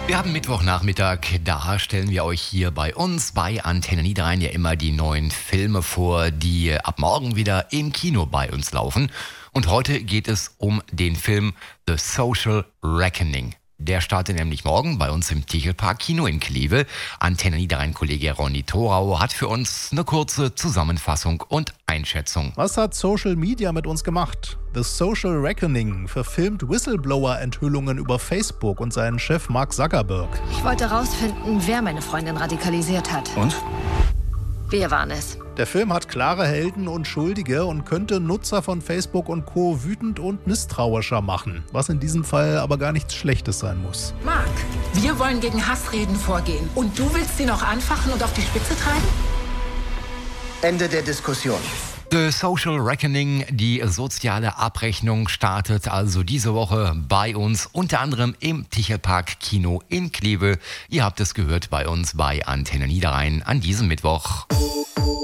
Wir haben Mittwochnachmittag, da stellen wir euch hier bei uns bei Antenne Niederrhein ja immer die neuen Filme vor, die ab morgen wieder im Kino bei uns laufen. Und heute geht es um den Film The Social Reckoning. Der startet nämlich morgen bei uns im Tichelpark Kino in Kleve. Antenne Niederrhein-Kollege Ronny Thorau hat für uns eine kurze Zusammenfassung und Einschätzung. Was hat Social Media mit uns gemacht? The Social Reckoning verfilmt Whistleblower-Enthüllungen über Facebook und seinen Chef Mark Zuckerberg. Ich wollte rausfinden, wer meine Freundin radikalisiert hat. Und? Wir waren es. Der Film hat klare Helden und Schuldige und könnte Nutzer von Facebook und Co. wütend und misstrauischer machen, was in diesem Fall aber gar nichts Schlechtes sein muss. Marc, wir wollen gegen Hassreden vorgehen. Und du willst sie noch anfachen und auf die Spitze treiben? Ende der Diskussion. The Social Reckoning, die soziale Abrechnung, startet also diese Woche bei uns, unter anderem im Tichelpark Kino in Kleve. Ihr habt es gehört bei uns bei Antenne Niederrhein an diesem Mittwoch.